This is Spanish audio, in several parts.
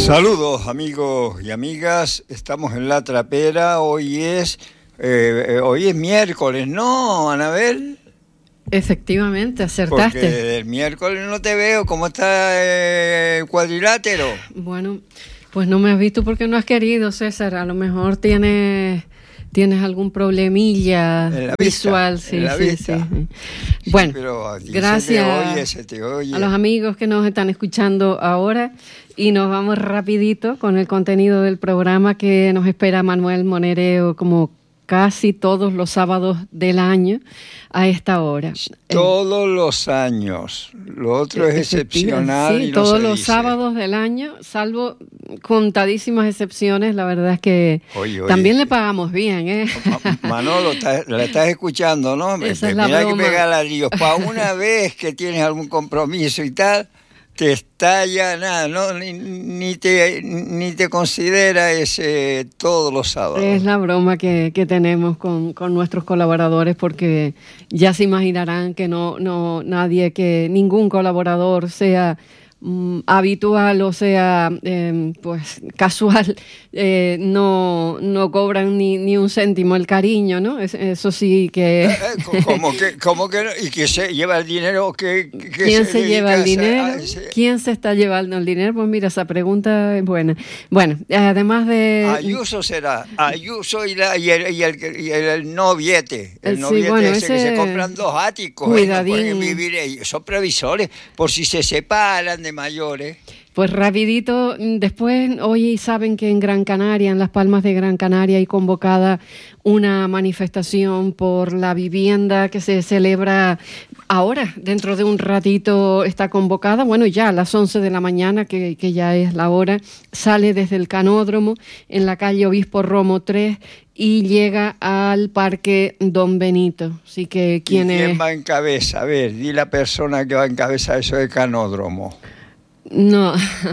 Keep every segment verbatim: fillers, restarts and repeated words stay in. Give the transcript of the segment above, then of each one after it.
Saludos amigos y amigas, estamos en La Trapera, hoy es, eh, hoy es miércoles, ¿no, Anabel? Efectivamente, acertaste. Porque el miércoles no te veo, ¿cómo está eh, el cuadrilátero? Bueno, pues no me has visto porque no has querido, César, a lo mejor tienes... ¿Tienes algún problemilla visual? Sí, sí, vista. sí. Bueno, sí, gracias se te oye, se te oye. a los amigos que nos están escuchando ahora y nos vamos rapidito con el contenido del programa que nos espera Manuel Monereo como casi todos los sábados del año a esta hora. Todos eh, los años. Lo otro es excepcional. Sí, y no todos se los dice. sábados del año, salvo contadísimas excepciones, la verdad es que oye, oye, también le pagamos bien, ¿eh? Manolo, la estás escuchando, ¿no? Esa Mira es la que broma. pegar ladrillos. Para una vez que tienes algún compromiso y tal, te estalla nada, ¿no? Ni, ni te ni te considera ese todos los sábados. Es la broma que, que tenemos con, con nuestros colaboradores, porque ya se imaginarán que no, no nadie, que ningún colaborador sea mm, habitual o sea eh, pues casual, eh, no, no cobran ni, ni un céntimo el cariño, ¿no? Es, eso sí que... Eh, eh, ¿Cómo que, cómo que no? ¿Y quién se lleva el dinero? ¿Qué, qué ¿Quién se, se lleva el dinero? A ese... ¿Quién se está llevando el dinero? Pues mira, esa pregunta es buena. Bueno, además de... Ayuso será, Ayuso y, la, y, el, y, el, y el noviete, el sí, noviete bueno, ese, ese que se compran dos áticos, cuidadín. ¿eh? No pueden vivir ellos, son previsores, por si se separan de mayores. Pues rapidito, después hoy saben que en Gran Canaria, en Las Palmas de Gran Canaria, hay convocada una manifestación por la vivienda que se celebra ahora, dentro de un ratito está convocada, bueno ya a las once de la mañana, que, que ya es la hora, sale desde el Canódromo en la calle Obispo Romo tres y llega al Parque Don Benito. Así que ¿quién, ¿Y quién es? va en cabeza? A ver, di la persona que va en cabeza de eso de Canódromo. No,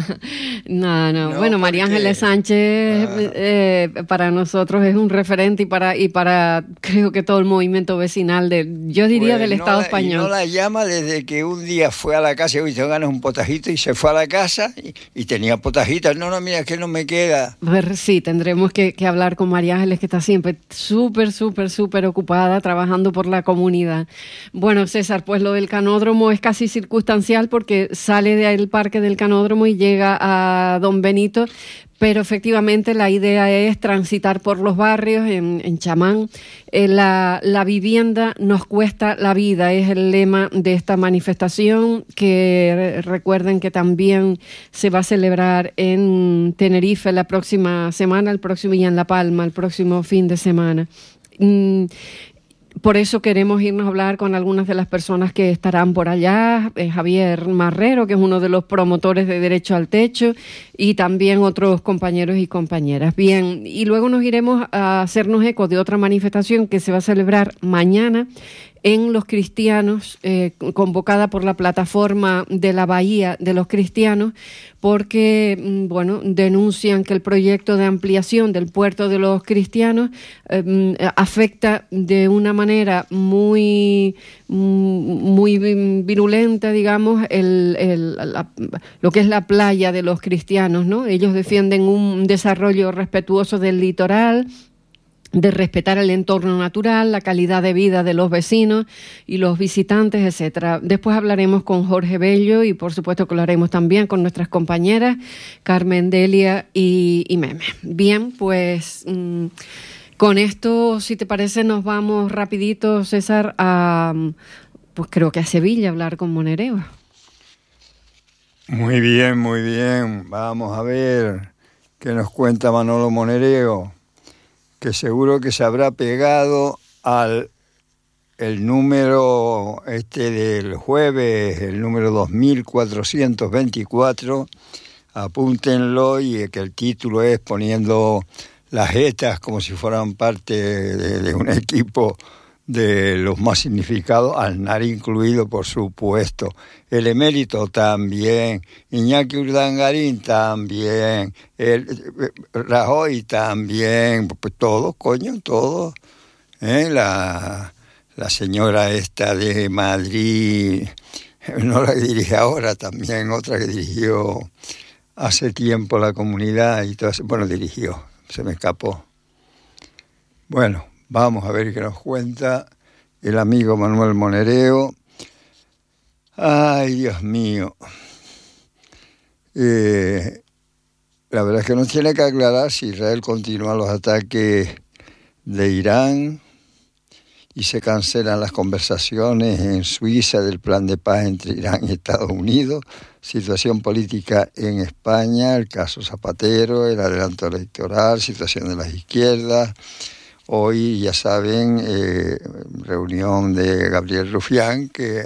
no, no, no. Bueno, María Ángeles Sánchez ah. eh, para nosotros es un referente y para y para creo que todo el movimiento vecinal de, yo diría, pues del no Estado la, español. Y no la llama desde que un día fue a la casa y hoy te ganas un potajito y se fue a la casa y, y tenía potajitas. No, no, mira que no me queda. Ver, sí, tendremos que, que hablar con María Ángeles, que está siempre súper, súper, súper ocupada trabajando por la comunidad. Bueno, César, pues lo del Canódromo es casi circunstancial porque sale del Parque del Canódromo y llega a Don Benito, pero efectivamente la idea es transitar por los barrios en, en Chamán. Eh, la, la vivienda nos cuesta la vida, es el lema de esta manifestación, que recuerden que también se va a celebrar en Tenerife la próxima semana, el próximo y en La Palma el próximo fin de semana. Mm, Por eso queremos irnos a hablar con algunas de las personas que estarán por allá, eh, Javier Marrero, que es uno de los promotores de Derecho al Techo, y también otros compañeros y compañeras. Bien, y luego nos iremos a hacernos eco de otra manifestación que se va a celebrar mañana en Los Cristianos, eh, convocada por la plataforma de la Bahía de los Cristianos, porque, bueno, denuncian que el proyecto de ampliación del puerto de los Cristianos eh, afecta de una manera muy, muy virulenta, digamos, el, el, la, lo que es la playa de los Cristianos, ¿no? Ellos defienden un desarrollo respetuoso del litoral, de respetar el entorno natural, la calidad de vida de los vecinos y los visitantes, etcétera. Después hablaremos con Jorge Bello y por supuesto que lo haremos también con nuestras compañeras Carmen Delia y, y Meme. Bien, pues mmm, con esto, si te parece, nos vamos rapidito, César, a pues creo que a Sevilla a hablar con Monereo. Muy bien, muy bien. Vamos a ver qué nos cuenta Manolo Monereo, que seguro que se habrá pegado al el número este del jueves, el número dos mil cuatrocientos veinticuatro, apúntenlo, y que el título es Poniendo las jetas como si fueran parte de, de un equipo de los más significados, Aznar incluido, por supuesto, el emérito también, Iñaki Urdangarín también, el Rajoy también, pues todos, coño, todos, ¿eh? la, la señora esta de Madrid, no la que dirige ahora, también otra que dirigió hace tiempo la comunidad y todo eso. Bueno, dirigió, se me escapó. Bueno, vamos a ver qué nos cuenta el amigo Manuel Monereo. Ay, Dios mío. Eh, la verdad es que nos tiene que aclarar si Israel continúa los ataques de Irán y se cancelan las conversaciones en Suiza del plan de paz entre Irán y Estados Unidos, situación política en España, el caso Zapatero, el adelanto electoral, situación de las izquierdas. Hoy, ya saben, eh, reunión de Gabriel Rufián, que...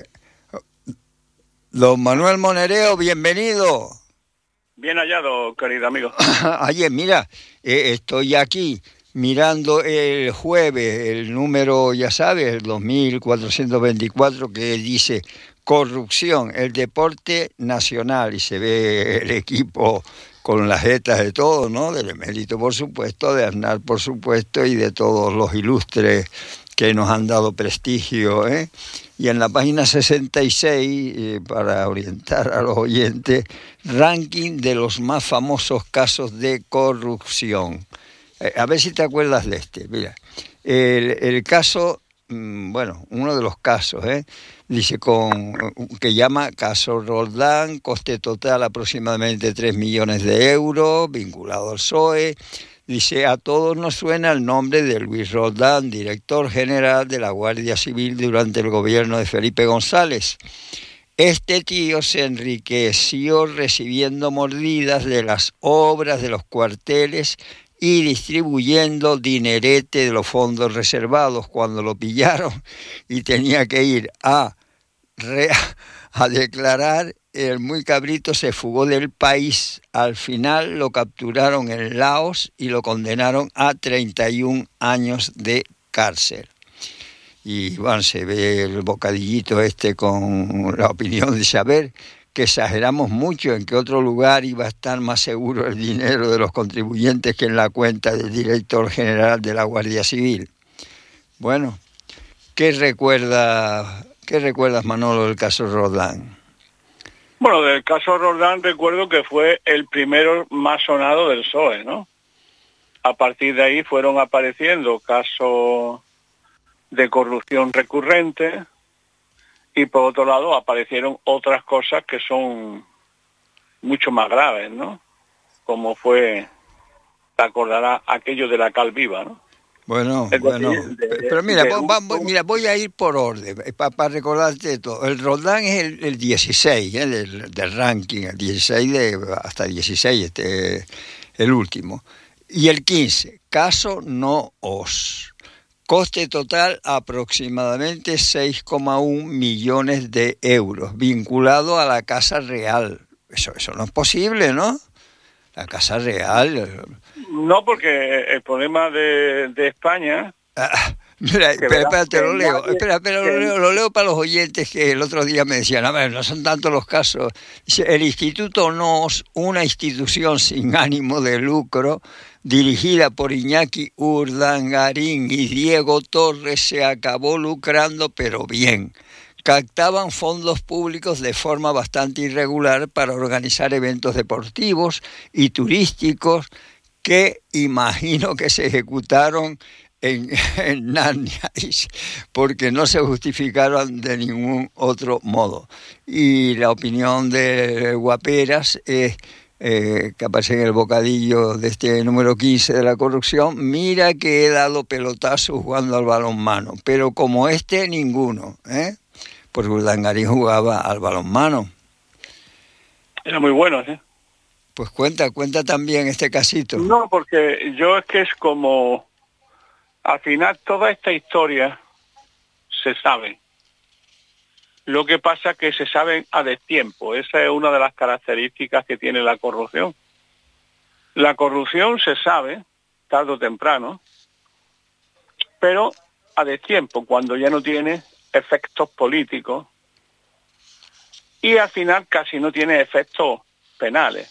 Don Manuel Monereo, bienvenido. Bien hallado, querido amigo. Oye, mira, eh, estoy aquí mirando el jueves, el número, ya sabes, el dos mil cuatrocientos veinticuatro, que dice corrupción, el deporte nacional, y se ve el equipo con las jetas de todos, ¿no? Del emérito, por supuesto, de Aznar, por supuesto, y de todos los ilustres que nos han dado prestigio, ¿eh? Y en la página sesenta y seis, eh, para orientar a los oyentes, ranking de los más famosos casos de corrupción. Eh, a ver si te acuerdas de este. Mira, el, el caso, mmm, bueno, uno de los casos, ¿eh? Dice con que llama caso Roldán, coste total aproximadamente tres millones de euros, vinculado al P S O E. Dice, a todos nos suena el nombre de Luis Roldán, director general de la Guardia Civil durante el gobierno de Felipe González. Este tío se enriqueció recibiendo mordidas de las obras de los cuarteles y distribuyendo dinerete de los fondos reservados cuando lo pillaron y tenía que ir a, re, a declarar. El muy cabrito se fugó del país. Al final lo capturaron en Laos y lo condenaron a treinta y un años de cárcel. Y bueno, se ve el bocadillito este con la opinión de saber que exageramos mucho, en que otro lugar iba a estar más seguro el dinero de los contribuyentes que en la cuenta del director general de la Guardia Civil. Bueno, ¿qué recuerda, qué recuerdas, Manolo, del caso Roldán? Bueno, del caso Roldán recuerdo que fue el primero más sonado del P S O E, ¿no? A partir de ahí fueron apareciendo casos de corrupción recurrente y por otro lado aparecieron otras cosas que son mucho más graves, ¿no? Como fue, te acordarás, aquello de la cal viva, ¿no? Bueno, es bueno, decir, de, pero mira, de voy, va, mira, voy a ir por orden, para pa recordarte todo. El Roldán es el, el dieciséis, ¿eh? del, del ranking, el dieciséis de, hasta dieciséis, este, el último. Y el quince, caso no os. Coste total aproximadamente seis coma uno millones de euros, vinculado a la Casa Real. Eso, eso no es posible, ¿no? La Casa Real... No, porque el problema de, de España... Ah, mira, espera, espérate, lo leo, nadie, espera, espera, que... lo leo, lo leo para los oyentes que el otro día me decían, a ver, no son tantos los casos. Dice, el Instituto N O S, una institución sin ánimo de lucro, dirigida por Iñaki Urdangarín y Diego Torres, se acabó lucrando, pero bien. Captaban fondos públicos de forma bastante irregular para organizar eventos deportivos y turísticos que imagino que se ejecutaron en, en Narnia, porque no se justificaron de ningún otro modo. Y la opinión de Guaperas es, eh, que aparece en el bocadillo de este número quince de la corrupción, mira que he dado pelotazos jugando al balonmano, pero como este, ninguno, ¿eh? Porque Urdangarín jugaba al balonmano. Era muy bueno, ¿eh? Pues cuenta, cuenta también este casito. No, porque yo es que es como, al final toda esta historia se sabe. Lo que pasa es que se sabe a destiempo. Esa es una de las características que tiene la corrupción. La corrupción se sabe, tarde o temprano, pero a destiempo, cuando ya no tiene efectos políticos y al final casi no tiene efectos penales.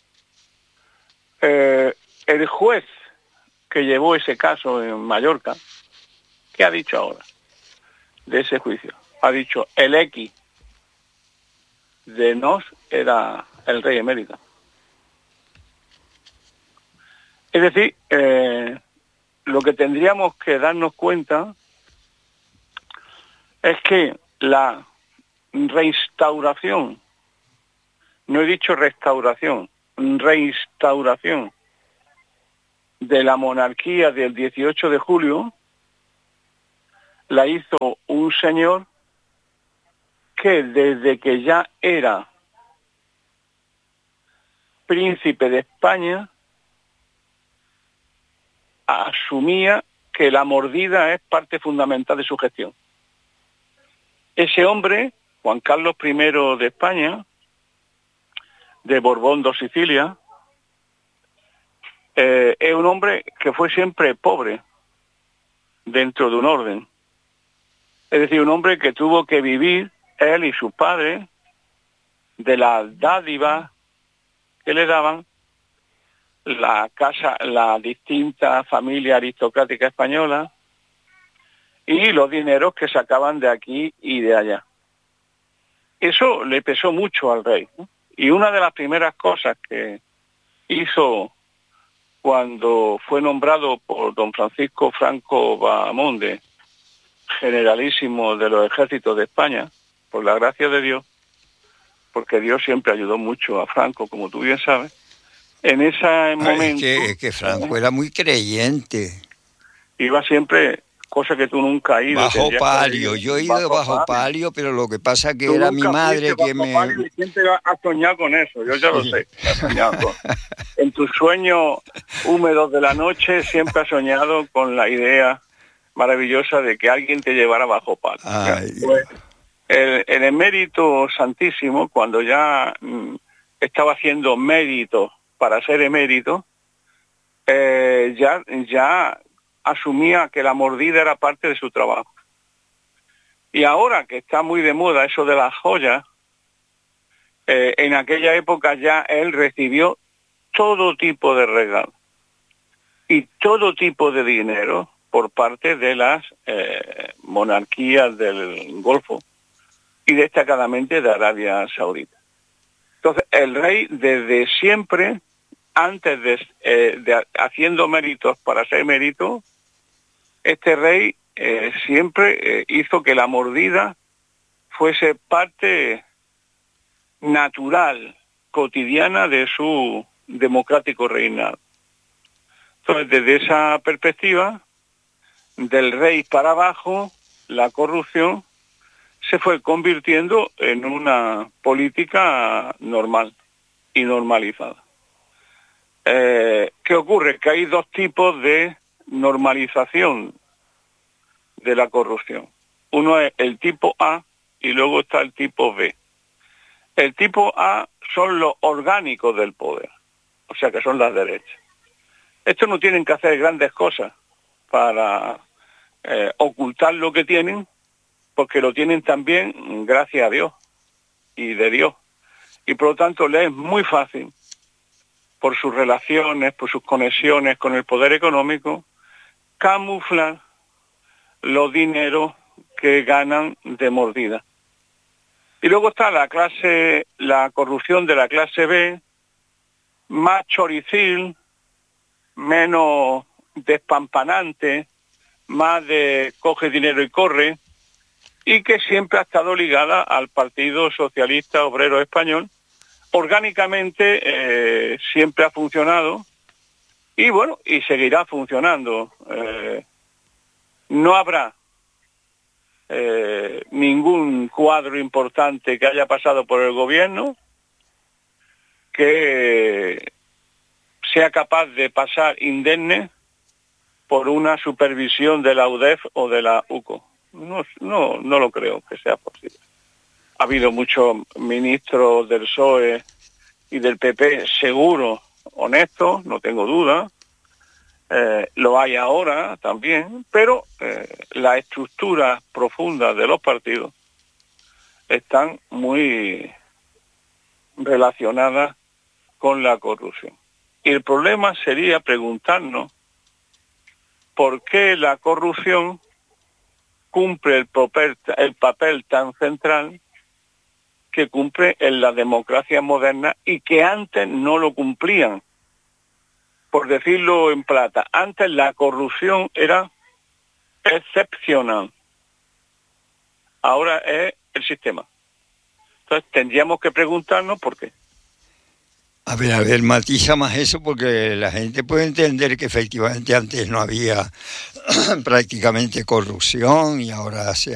Eh, el juez que llevó ese caso en Mallorca, ¿qué ha dicho ahora de ese juicio? Ha dicho el X de Nos era el rey emérito. Es decir, eh, lo que tendríamos que darnos cuenta es que la reinstauración, no he dicho restauración, reinstauración de la monarquía del dieciocho de julio la hizo un señor que desde que ya era príncipe de España asumía que la mordida es parte fundamental de su gestión. Ese hombre, Juan Carlos primero de España, de Borbón de Sicilia, eh, es un hombre que fue siempre pobre dentro de un orden. Es decir, un hombre que tuvo que vivir, él y su padre, de las dádivas que le daban la casa, la distinta familia aristocrática española y los dineros que sacaban de aquí y de allá. Eso le pesó mucho al rey, ¿no? Y una de las primeras cosas que hizo cuando fue nombrado por don Francisco Franco Bahamonde generalísimo de los ejércitos de España, por la gracia de Dios, porque Dios siempre ayudó mucho a Franco, como tú bien sabes, en ese momento... Es que, es que Franco era muy creyente. Iba siempre, cosa que tú nunca has ido. Bajo palio, yo he ido bajo, bajo palio, pero lo que pasa que era mi madre que me... Palio y siempre has soñado con eso, yo ya lo sé. Has soñado con... En tus sueños húmedos de la noche siempre has soñado con la idea maravillosa de que alguien te llevara bajo palio. Pues, el, el emérito santísimo, cuando ya mm, estaba haciendo méritos para ser emérito, eh, ya, ya asumía que la mordida era parte de su trabajo. Y ahora que está muy de moda eso de las joyas, eh, en aquella época ya él recibió todo tipo de regalos y todo tipo de dinero por parte de las eh, monarquías del Golfo y destacadamente de Arabia Saudita. Entonces, el rey desde siempre, antes de, eh, de haciendo méritos para ser mérito, este rey eh, siempre eh, hizo que la mordida fuese parte natural, cotidiana de su democrático reinado. Entonces, desde esa perspectiva, del rey para abajo, la corrupción se fue convirtiendo en una política normal y normalizada. Eh, ¿Qué ocurre? Que hay dos tipos de normalización de la corrupción. Uno es el tipo A y luego está el tipo B. El tipo A son los orgánicos del poder, o sea que son las derechas. Estos no tienen que hacer grandes cosas para eh, ocultar lo que tienen, porque lo tienen también gracias a Dios y de Dios. Y por lo tanto les es muy fácil, por sus relaciones, por sus conexiones con el poder económico, camuflar los dineros que ganan de mordida. Y luego está la clase, la corrupción de la clase B, más choricil, menos despampanante, más de coge dinero y corre, y que siempre ha estado ligada al Partido Socialista Obrero Español. Orgánicamente eh, siempre ha funcionado y bueno, y seguirá funcionando. Eh, no habrá eh, ningún cuadro importante que haya pasado por el gobierno que sea capaz de pasar indemne por una supervisión de la U D E F o de la U C O. No, no, no lo creo que sea posible. Ha habido muchos ministros del P S O E y del P P seguros, honestos, no tengo duda. Eh, lo hay ahora también, pero eh, las estructuras profundas de los partidos están muy relacionadas con la corrupción. Y el problema sería preguntarnos por qué la corrupción cumple el papel, el papel tan central que cumple en la democracia moderna y que antes no lo cumplían. por decirlo en plata, antes la corrupción era excepcional. Ahora es el sistema. Entonces tendríamos que preguntarnos por qué. A ver, a ver, matiza más eso porque la gente puede entender que efectivamente antes no había prácticamente corrupción y ahora se